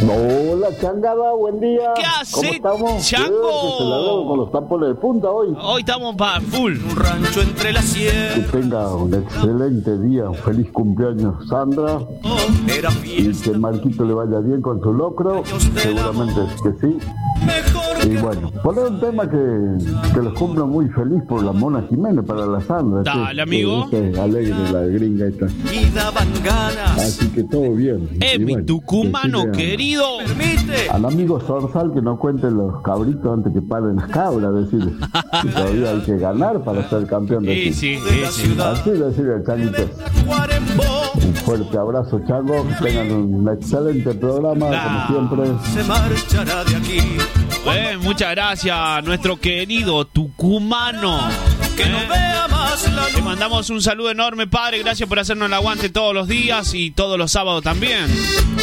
Hola, Changada, buen día. ¿Qué haces, ¿Cómo estamos? Chango? Se la debo con los tampones de punta hoy. Hoy estamos para full. Un rancho entre las Que sierras. tenga un excelente día, un feliz cumpleaños, Sandra. Era Y fiesta. que Marquito le vaya bien con su locro. Seguramente que sí. Mejor Y que bueno, poner un tema que los cumpla muy feliz por la Mona Jiménez para la Sandra. Dale, amigo. Alegre la gringa esta. y daban ganas. Así que todo bien. Y Mi bueno, tucumano decirle querido. Permite. al amigo Zorzal que no cuente los cabritos antes que paren las cabras, decirle que todavía hay que ganar para ser campeón de Sí, aquí. sí, De la sí. ciudad. Así decirle, Changuito. Guarembó. Un fuerte abrazo, Chango. Que tengan un excelente programa, como siempre. Se marchará de aquí. Muchas gracias, nuestro querido tucumano. Que no vea más la Le luz. mandamos un saludo enorme, padre. Gracias por hacernos el aguante todos los días y todos los sábados también.